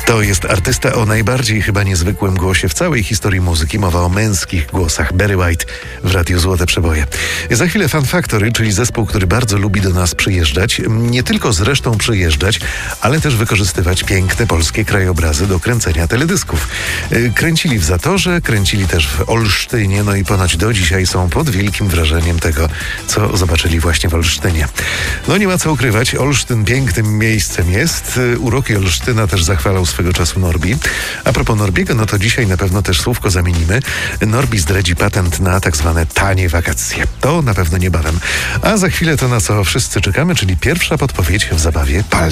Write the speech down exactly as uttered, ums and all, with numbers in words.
To jest artysta o najbardziej chyba niezwykłym głosie w całej historii muzyki. Mowa o męskich głosach. Barry White w Radiu Złote Przeboje. Za chwilę Fun Factory, czyli zespół, który bardzo lubi do nas przyjeżdżać. Nie tylko zresztą przyjeżdżać, ale też wykorzystywać piękne polskie krajobrazy do kręcenia teledysków. Kręcili w Zatorze, kręcili też w Olsztynie, no i ponoć do dzisiaj są pod wielkim wrażeniem tego, co zobaczyli właśnie w Olsztynie. No nie ma co ukrywać, Olsztyn pięknym miejscem jest. Uroki Olsztyna też zachwalał swego czasu Norbi. A propos Norbiego, no to dzisiaj na pewno też słówko zamienimy. Norbi zdradzi patent na tak zwane tanie wakacje. To na pewno niebawem. A za chwilę to, na co wszyscy czekamy, czyli pierwsza podpowiedź w zabawie Palce.